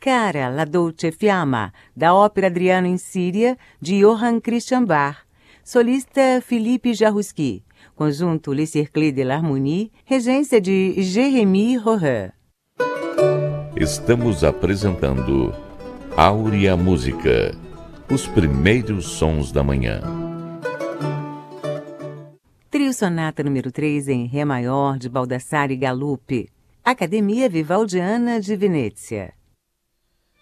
Cara, la dolce fiamma, da ópera Adriano in Síria, de Johann Christian Bach. Solista Philippe Jarouski. Conjunto Le Cercle de l'Harmonie, regência de Jérémy Roher. Estamos apresentando Áurea Música, os primeiros sons da manhã. Trio Sonata número 3 em Ré maior de Baldassare Galuppi. Academia Vivaldiana de Venezia.